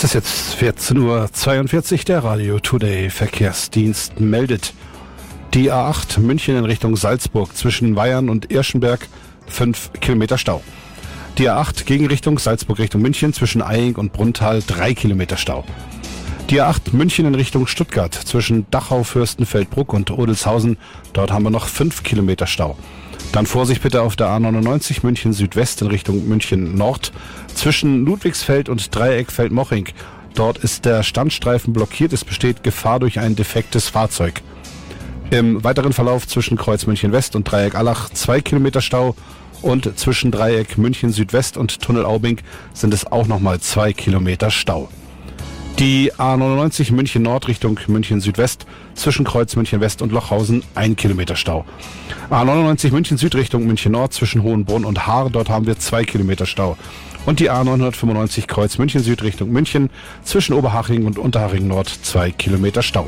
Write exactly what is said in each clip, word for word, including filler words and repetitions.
Es ist jetzt vierzehn Uhr zweiundvierzig, der Radio Today Verkehrsdienst meldet. Die A acht München in Richtung Salzburg zwischen Weyern und Irschenberg, fünf Kilometer Stau. Die A acht Gegenrichtung Salzburg Richtung München zwischen Eying und Brunnthal, drei Kilometer Stau. Die A acht München in Richtung Stuttgart zwischen Dachau, Fürstenfeldbruck und Odelshausen, dort haben wir noch fünf Kilometer Stau. Dann Vorsicht bitte auf der A neunundneunzig München Südwest in Richtung München Nord zwischen Ludwigsfeld und Dreieck Feldmoching. Dort ist der Standstreifen blockiert, es besteht Gefahr durch ein defektes Fahrzeug. Im weiteren Verlauf zwischen Kreuz München West und Dreieck Allach zwei Kilometer Stau und zwischen Dreieck München Südwest und Tunnel Aubing sind es auch nochmal zwei Kilometer Stau. Die A neunundneunzig München Nord Richtung München Südwest zwischen Kreuz München West und Lochhausen ein Kilometer Stau. A neunundneunzig München Süd Richtung München Nord zwischen Hohenbrunn und Haar, dort haben wir zwei Kilometer Stau. Und die A neunhundertfünfundneunzig Kreuz München Süd Richtung München zwischen Oberhaching und Unterhaching Nord zwei Kilometer Stau.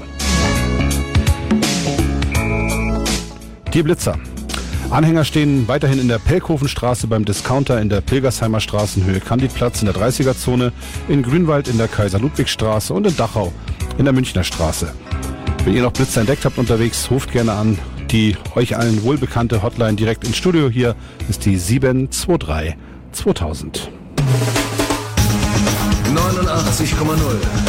Die Blitzer. Anhänger stehen weiterhin in der Pelkhofenstraße beim Discounter, in der Pilgersheimer Straßenhöhe Candidplatz, in der dreißiger-Zone, in Grünwald in der Kaiser-Ludwig-Straße und in Dachau in der Münchner Straße. Wenn ihr noch Blitzer entdeckt habt unterwegs, ruft gerne an. Die euch allen wohlbekannte Hotline direkt ins Studio hier ist die sieben zwei drei zweitausend. neunundachtzig Komma null